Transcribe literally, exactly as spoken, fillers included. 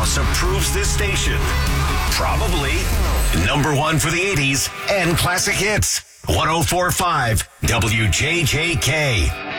House approves this station. Probably number one for the eighties and classic hits. one oh four point five W J J K.